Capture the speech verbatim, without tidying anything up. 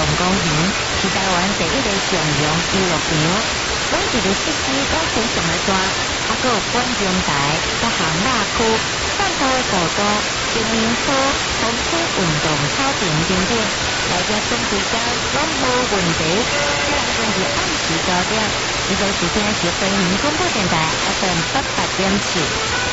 公园是台湾第一个上洋游乐场，每一个设施都非常的大，还佫有观众台、甲行马区、散步的步道、游泳池、风车运动草坪等等，大家准时间拢无问题。虽然总是按时九点，你都是听是飞云广播电台 F M 八八点四。